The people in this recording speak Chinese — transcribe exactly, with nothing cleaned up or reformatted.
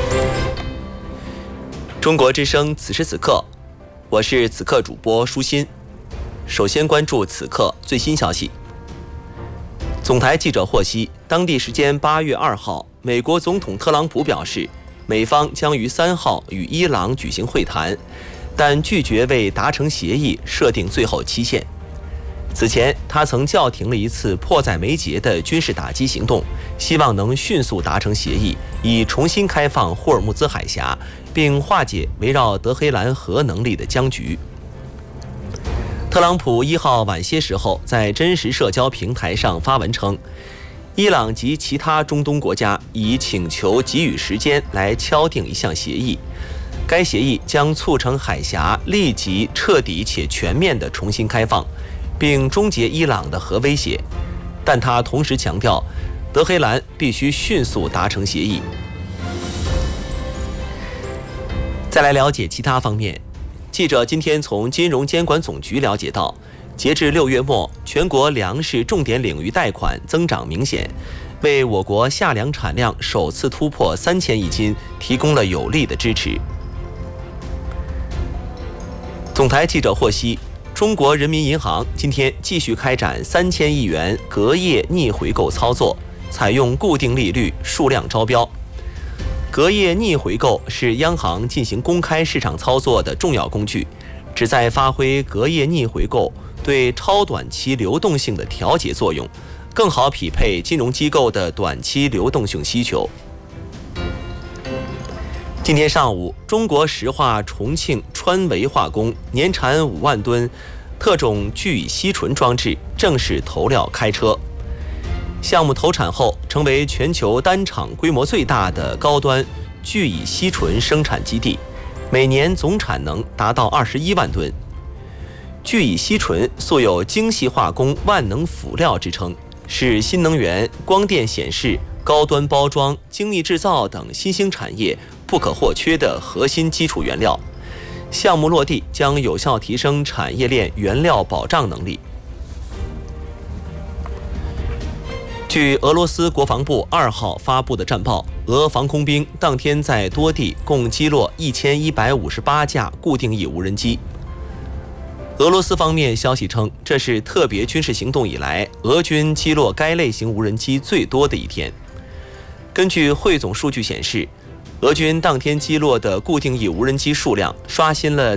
中国之声此时此刻，我是此刻主播舒心。首先关注此刻最新消息。总台记者获悉，当地时间八月二号，美国总统特朗普表示，美方将于三号与伊朗举行会谈，但拒绝为达成协议设定最后期限。此前，他曾叫停了一次迫在眉睫的军事打击行动，希望能迅速达成协议，以重新开放霍尔木兹海峡，并化解围绕德黑兰核能力的僵局。特朗普一号晚些时候在真实社交平台上发文称，伊朗及其他中东国家已请求给予时间来敲定一项协议，该协议将促成海峡立即、彻底且全面地重新开放，并终结伊朗的核威胁。但他同时强调，德黑兰必须迅速达成协议。再来了解其他方面。记者今天从金融监管总局了解到，截至六月末，全国粮食重点领域贷款增长明显，为我国夏粮产量首次突破三千亿斤提供了有力的支持。总台记者获悉，中国人民银行今天继续开展三千亿元隔夜逆回购操作，采用固定利率、数量招标。隔夜逆回购是央行进行公开市场操作的重要工具，旨在发挥隔夜逆回购对超短期流动性的调节作用，更好匹配金融机构的短期流动性需求。今天上午，中国石化重庆川维化工年产五万吨特种聚乙烯醇装置正式投料开车。项目投产后，成为全球单厂规模最大的高端聚乙烯醇生产基地，每年总产能达到二十一万吨。聚乙烯醇素有精细化工万能辅料之称，是新能源、光电显示、高端包装、精密制造等新兴产业不可或缺的核心基础原料。项目落地将有效提升产业链原料保障能力。据俄罗斯国防部二号发布的战报，俄防空兵当天在多地共击落一千一百五十八架固定翼无人机。俄罗斯方面消息称，这是特别军事行动以来俄军击落该类型无人机最多的一天。根据汇总数据显示，俄军当天击落的固定翼无人机数量刷新了